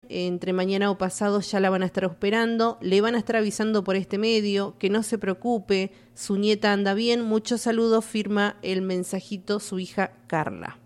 entre mañana o pasado ya la van a estar operando, le van a estar avisando por este medio, que no se preocupe, su nieta anda bien, muchos saludos, firma el mensajito su hija Carla.